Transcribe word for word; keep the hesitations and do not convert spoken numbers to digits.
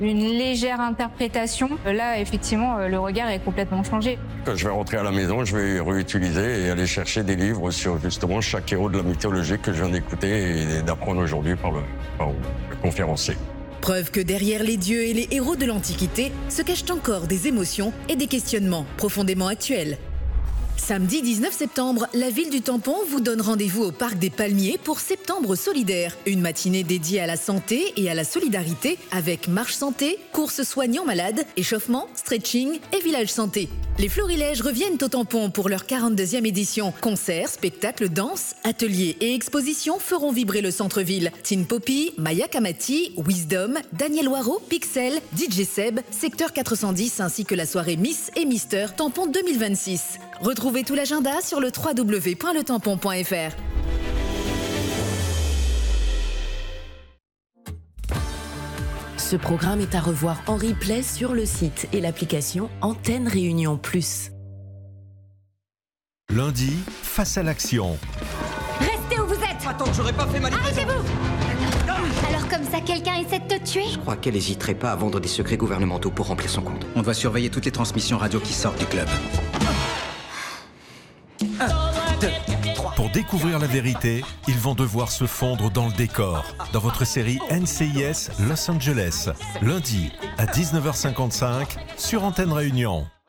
une légère interprétation. Là, effectivement, le regard est complètement changé. Quand je vais rentrer à la maison, je vais réutiliser et aller chercher des livres sur justement chaque héros de la mythologie que je viens d'écouter et d'apprendre aujourd'hui par le, par le conférencier. Preuve que derrière les dieux et les héros de l'Antiquité se cachent encore des émotions et des questionnements profondément actuels. Samedi dix-neuf septembre, la ville du Tampon vous donne rendez-vous au Parc des Palmiers pour Septembre solidaire. Une matinée dédiée à la santé et à la solidarité avec marche santé, courses soignants malades, échauffement, stretching et village santé. Les Florilèges reviennent au Tampon pour leur quarante-deuxième édition. Concerts, spectacles, danses, ateliers et expositions feront vibrer le centre-ville. Tin Poppy, Maya Kamati, Wisdom, Daniel Waro, Pixel, D J Seb, Secteur quatre cent dix ainsi que la soirée Miss et Mister Tampon deux mille vingt-six. Retrouvez tout l'agenda sur le w w w point le tampon point f r. Ce programme est à revoir en replay sur le site et l'application Antenne Réunion Plus. Lundi, face à l'action. Restez où vous êtes! Attends, j'aurais pas fait ma livraison. Arrêtez-vous! Alors comme ça, quelqu'un essaie de te tuer? Je crois qu'elle hésiterait pas à vendre des secrets gouvernementaux pour remplir son compte. On doit surveiller toutes les transmissions radio qui sortent du club. Un, deux, trois. Pour découvrir la vérité, ils vont devoir se fondre dans le décor. Dans votre série N C I S Los Angeles, lundi à dix-neuf heures cinquante-cinq sur Antenne Réunion.